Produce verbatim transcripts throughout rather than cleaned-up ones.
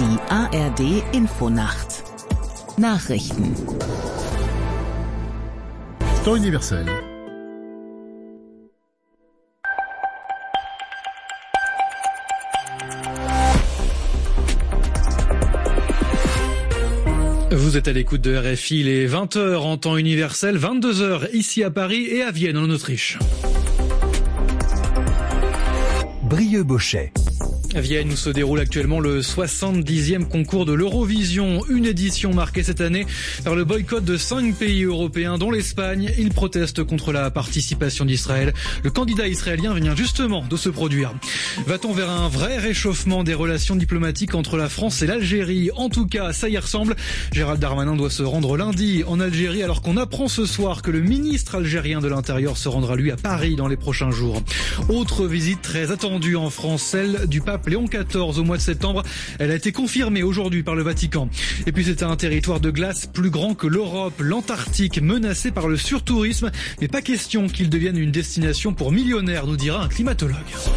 Die A R D Infonacht. Nachrichten. Temps universel. Vous êtes à l'écoute de R F I, il est vingt heures en temps universel, vingt-deux heures ici à Paris et à Vienne en Autriche. Brieux-Bochet. À Vienne où se déroule actuellement le soixante-dixième concours de l'Eurovision, une édition marquée cette année par le boycott de cinq pays européens dont l'Espagne. Ils protestent contre la participation d'Israël. Le candidat israélien vient justement de se produire. Va-t-on vers un vrai réchauffement des relations diplomatiques entre la France et l'Algérie? En tout cas, ça y ressemble. Gérald Darmanin doit se rendre lundi en Algérie alors qu'on apprend ce soir que le ministre algérien de l'Intérieur se rendra lui à Paris dans les prochains jours. Autre visite très attendue en France, celle du pape Léon quatorze au mois de septembre. Elle a été confirmée aujourd'hui par le Vatican. Et puis c'est un territoire de glace plus grand que l'Europe, l'Antarctique, menacé par le surtourisme. Mais pas question qu'il devienne une destination pour millionnaires, nous dira un climatologue.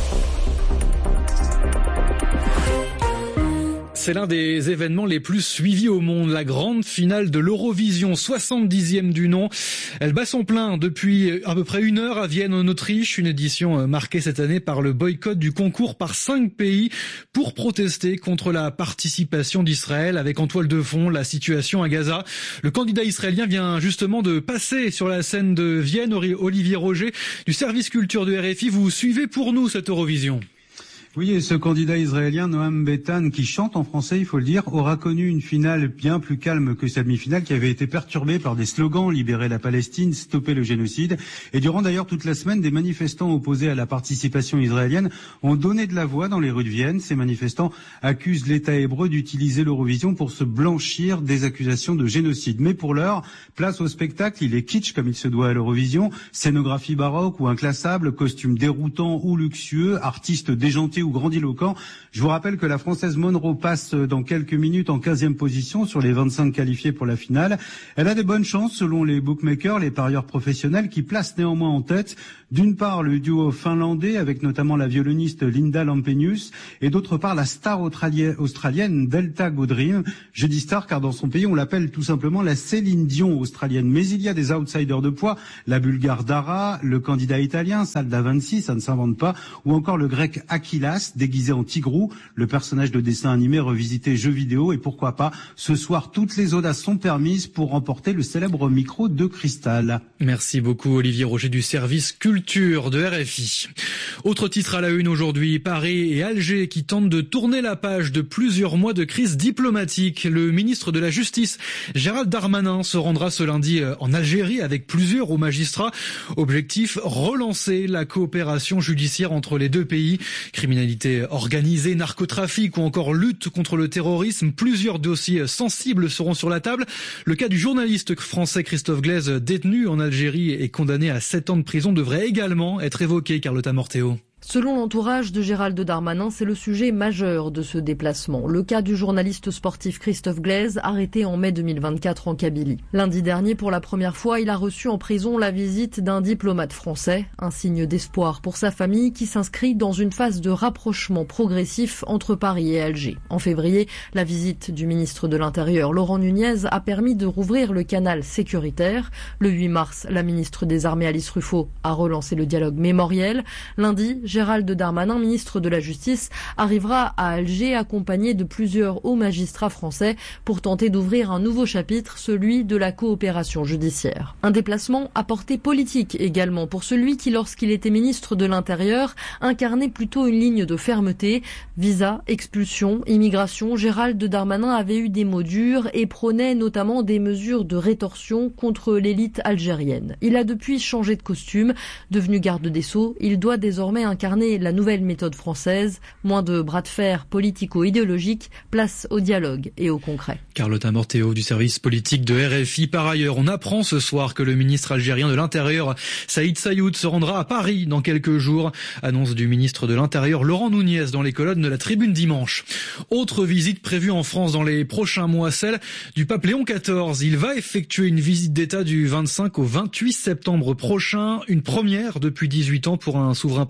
C'est l'un des événements les plus suivis au monde, la grande finale de l'Eurovision, soixante-dixième du nom. Elle bat son plein depuis à peu près une heure à Vienne en Autriche, une édition marquée cette année par le boycott du concours par cinq pays pour protester contre la participation d'Israël avec en toile de fond la situation à Gaza. Le candidat israélien vient justement de passer sur la scène de Vienne. Olivier Roger du service culture de R F I, vous suivez pour nous cette Eurovision. Oui, et ce candidat israélien, Noam Betan, qui chante en français, il faut le dire, aura connu une finale bien plus calme que sa demi-finale qui avait été perturbée par des slogans « Libérer la Palestine »,« Stopper le génocide ». Et durant d'ailleurs toute la semaine, des manifestants opposés à la participation israélienne ont donné de la voix dans les rues de Vienne. Ces manifestants accusent l'État hébreu d'utiliser l'Eurovision pour se blanchir des accusations de génocide. Mais pour l'heure, place au spectacle, il est kitsch comme il se doit à l'Eurovision, scénographie baroque ou inclassable, costumes déroutants ou luxueux, artistes déjantés ou grandiloquent. Je vous rappelle que la Française Monroe passe dans quelques minutes en quinzième position sur les vingt-cinq qualifiés pour la finale. Elle a de bonnes chances selon les bookmakers, les parieurs professionnels qui placent néanmoins en tête d'une part le duo finlandais avec notamment la violoniste Linda Lampenius et d'autre part la star australienne Delta Goodrem. Je dis star car dans son pays on l'appelle tout simplement la Céline Dion australienne. Mais il y a des outsiders de poids, la bulgare Dara, le candidat italien Salda Vansi, ça ne s'invente pas, ou encore le grec Akilas déguisé en Tigrou, le personnage de dessin animé revisité jeu vidéo. Et pourquoi pas, ce soir, toutes les audaces sont permises pour remporter le célèbre micro de cristal. Merci beaucoup Olivier Roger du service culture de R F I. Autre titre à la une aujourd'hui, Paris et Alger qui tentent de tourner la page de plusieurs mois de crise diplomatique. Le ministre de la Justice, Gérald Darmanin, se rendra ce lundi en Algérie avec plusieurs hauts magistrats. Objectif, relancer la coopération judiciaire entre les deux pays. Criminalité organisée, narcotrafic ou encore lutte contre le terrorisme. Plusieurs dossiers sensibles seront sur la table. Le cas du journaliste français Christophe Glaise, détenu en Algérie et condamné à sept ans de prison, devrait également être évoqué, Carlotta Morteo. Selon l'entourage de Gérald Darmanin, c'est le sujet majeur de ce déplacement. Le cas du journaliste sportif Christophe Glaise, arrêté en mai deux mille vingt-quatre en Kabylie. Lundi dernier, pour la première fois, il a reçu en prison la visite d'un diplomate français. Un signe d'espoir pour sa famille qui s'inscrit dans une phase de rapprochement progressif entre Paris et Alger. En février, la visite du ministre de l'Intérieur, Laurent Nunez, a permis de rouvrir le canal sécuritaire. Le huit mars, la ministre des Armées Alice Ruffo a relancé le dialogue mémoriel. Lundi, Gérald Darmanin, ministre de la Justice, arrivera à Alger accompagné de plusieurs hauts magistrats français pour tenter d'ouvrir un nouveau chapitre, celui de la coopération judiciaire. Un déplacement à portée politique également pour celui qui, lorsqu'il était ministre de l'Intérieur, incarnait plutôt une ligne de fermeté. Visa, expulsion, immigration, Gérald Darmanin avait eu des mots durs et prônait notamment des mesures de rétorsion contre l'élite algérienne. Il a depuis changé de costume. Devenu garde des Sceaux, il doit désormais incarner la nouvelle méthode française, moins de bras de fer politico-idéologiques, place au dialogue et au concret. Carlotta Morteo du service politique de R F I. Par ailleurs, on apprend ce soir que le ministre algérien de l'Intérieur, Saïd Sayoud, se rendra à Paris dans quelques jours. Annonce du ministre de l'Intérieur, Laurent Nunez, dans les colonnes de la Tribune dimanche. Autre visite prévue en France dans les prochains mois, celle du pape Léon quatorze. Il va effectuer une visite d'État du vingt-cinq au vingt-huit septembre prochain, une première depuis dix-huit ans pour un souverain pontife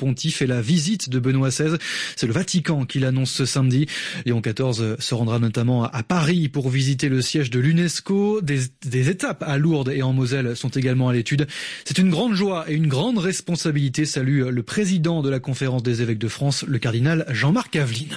et la visite de Benoît seize. C'est le Vatican qui l'annonce ce samedi. Léon quatorze se rendra notamment à Paris pour visiter le siège de l'UNESCO. Des, des étapes à Lourdes et en Moselle sont également à l'étude. C'est une grande joie et une grande responsabilité, salue le président de la Conférence des évêques de France, le cardinal Jean-Marc Aveline.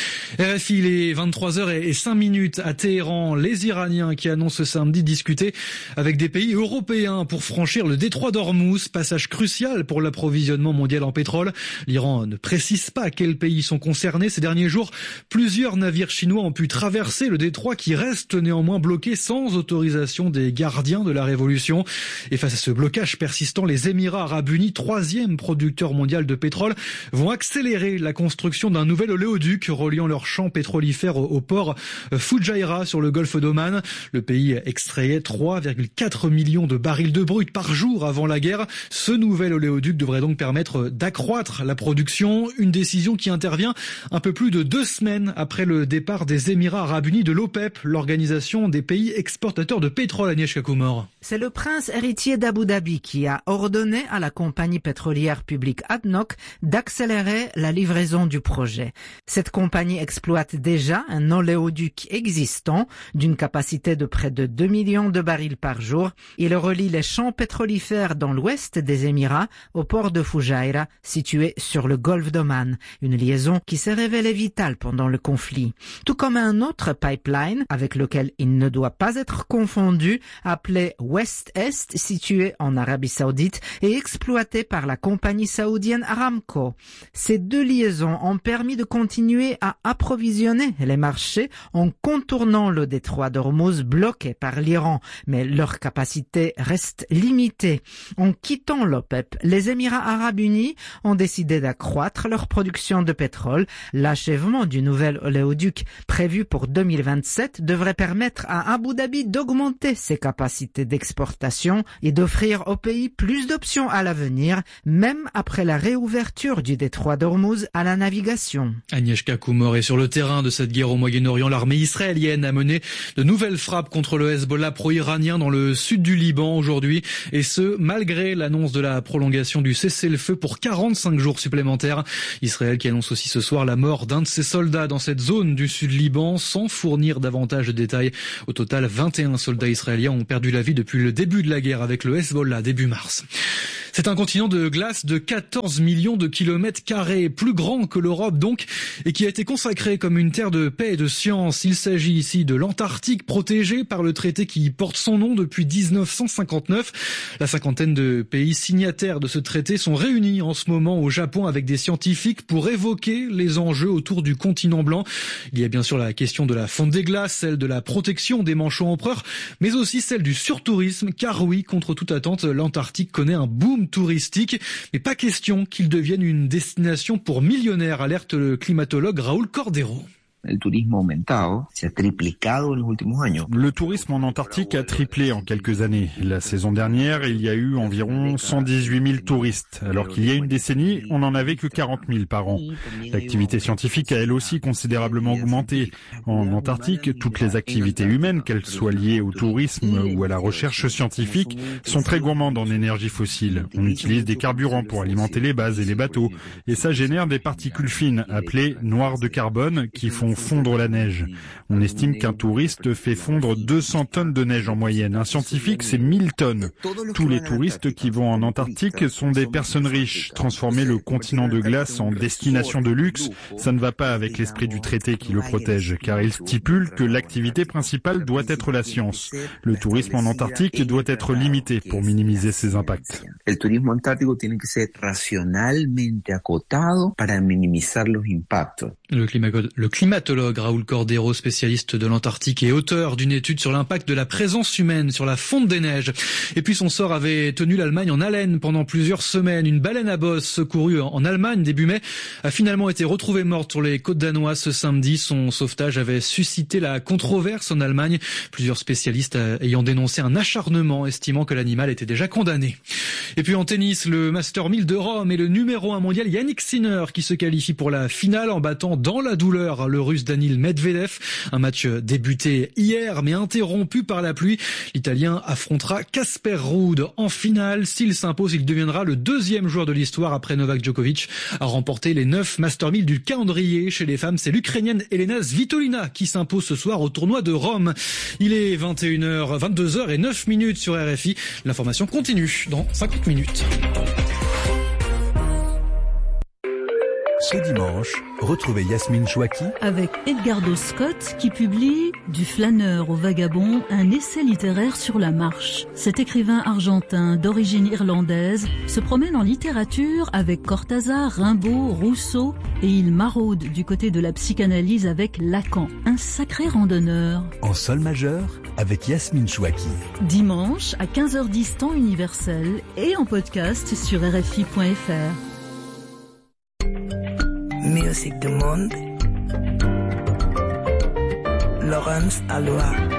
R F I, il est vingt-trois heures et cinq minutes à Téhéran. Les Iraniens qui annoncent ce samedi discuter avec des pays européens pour franchir le détroit d'Ormuz, passage crucial pour l'approvisionnement mondial en pétrole. L'Iran ne précise pas quels pays sont concernés. Ces derniers jours, plusieurs navires chinois ont pu traverser le détroit qui reste néanmoins bloqué sans autorisation des gardiens de la révolution. Et face à ce blocage persistant, les Émirats arabes unis, troisième producteur mondial de pétrole, vont accélérer la construction d'un nouvel oléoduc reliant leur champ pétrolifère au, au port Fujairah sur le golfe d'Oman. Le pays extrayait trois virgule quatre millions de barils de brut par jour avant la guerre. Ce nouvel oléoduc devrait donc permettre d'accroître la production, une décision qui intervient un peu plus de deux semaines après le départ des Émirats arabes unis de l'OPEP, l'organisation des pays exportateurs de pétrole. Agnieszka Kumor. C'est le prince héritier d'Abu Dhabi qui a ordonné à la compagnie pétrolière publique A D N O C d'accélérer la livraison du projet. Cette compagnie exploite déjà un oléoduc existant d'une capacité de près de deux millions de barils par jour. Il relie les champs pétrolifères dans l'ouest des Émirats au port de Fujairah, situé sur le golfe d'Oman. Une liaison qui s'est révélée vitale pendant le conflit. Tout comme un autre pipeline avec lequel il ne doit pas être confondu, appelé West-Est, situé en Arabie Saoudite et exploité par la compagnie saoudienne Aramco. Ces deux liaisons ont permis de continuer à approvisionner les marchés en contournant le détroit d'Ormuz bloqué par l'Iran, mais leur capacité reste limitée. En quittant l'OPEP, les Émirats arabes unis ont décidé d'accroître leur production de pétrole. L'achèvement du nouvel oléoduc prévu pour deux mille vingt-sept devrait permettre à Abu Dhabi d'augmenter ses capacités d'exportation et d'offrir au pays plus d'options à l'avenir, même après la réouverture du détroit d'Ormuz à la navigation. Agnieszka Kumor. Et sur le terrain de cette guerre au Moyen-Orient, l'armée israélienne a mené de nouvelles frappes contre le Hezbollah pro-iranien dans le sud du Liban aujourd'hui, et ce, malgré l'annonce de la prolongation du cessez-le-feu pour quarante-cinq jours supplémentaires. Israël qui annonce aussi ce soir la mort d'un de ses soldats dans cette zone du sud Liban, sans fournir davantage de détails. Au total, vingt et un soldats israéliens ont perdu la vie depuis le début de la guerre avec le Hezbollah début mars. C'est un continent de glace de quatorze millions de kilomètres carrés, plus grand que l'Europe donc, et qui a été consacré comme une terre de paix et de science. Il s'agit ici de l'Antarctique, protégée par le traité qui porte son nom depuis dix-neuf cent cinquante-neuf. La cinquantaine de pays signataires de ce traité sont réunis en ce moment au Japon avec des scientifiques pour évoquer les enjeux autour du continent blanc. Il y a bien sûr la question de la fonte des glaces, celle de la protection des manchots empereurs, mais aussi celle du surtourisme, car oui, contre toute attente, l'Antarctique connaît un boom touristique, mais pas question qu'il devienne une destination pour millionnaires, alerte le climatologue Raúl Cordero. El turismo ha aumentado, se ha triplicado en los últimos años. Le tourisme en Antarctique a triplé en quelques années. La saison dernière, il y a eu environ cent dix-huit mille touristes, alors qu'il y a une décennie, on n'en avait que quarante mille par an. L'activité scientifique a elle aussi considérablement augmenté. En Antarctique, toutes les activités humaines, qu'elles soient liées au tourisme ou à la recherche scientifique, sont très gourmandes en énergie fossile. On utilise des carburants pour alimenter les bases et les bateaux, et ça génère des particules fines, appelées noires de carbone, qui font fondre la neige. On estime qu'un touriste fait fondre deux cents tonnes de neige en moyenne. Un scientifique, c'est mille tonnes. Tous les touristes qui vont en Antarctique sont des personnes riches. Transformer le continent de glace en destination de luxe, ça ne va pas avec l'esprit du traité qui le protège, car il stipule que l'activité principale doit être la science. Le tourisme en Antarctique doit être limité pour minimiser ses impacts. El turismo antártico tiene que ser racionalmente acotado para minimizar los impactos. Le, climat, le climatologue Raúl Cordero, spécialiste de l'Antarctique et auteur d'une étude sur l'impact de la présence humaine sur la fonte des neiges. Et puis son sort avait tenu l'Allemagne en haleine pendant plusieurs semaines. Une baleine à bosse secourue en Allemagne début mai a finalement été retrouvée morte sur les côtes danoises ce samedi. Son sauvetage avait suscité la controverse en Allemagne, plusieurs spécialistes ayant dénoncé un acharnement, estimant que l'animal était déjà condamné. Et puis en tennis, le Master mille de Rome et le numéro un mondial Yannick Sinner qui se qualifie pour la finale en battant dans la douleur le Russe Russe Daniil Medvedev. Un match débuté hier mais interrompu par la pluie. L'Italien affrontera Casper Ruud en finale. S'il s'impose, il deviendra le deuxième joueur de l'histoire après Novak Djokovic à remporter les neuf Master mille du calendrier. Chez les femmes, c'est l'Ukrainienne Elena Svitolina qui s'impose ce soir au tournoi de Rome. Il est vingt et une heures, vingt-deux heures et neuf minutes sur R F I. L'information continue dans cinquante minutes. Ce dimanche, retrouvez Yasmine Chouaki avec Edgardo Scott qui publie Du flâneur au vagabond, un essai littéraire sur la marche. Cet écrivain argentin d'origine irlandaise se promène en littérature avec Cortázar, Rimbaud, Rousseau et il maraude du côté de la psychanalyse avec Lacan, un sacré randonneur. En sol majeur avec Yasmine Chouaki. Dimanche à quinze heures dix temps universel et en podcast sur R F I point F R. Music du monde, Laurence Aloha.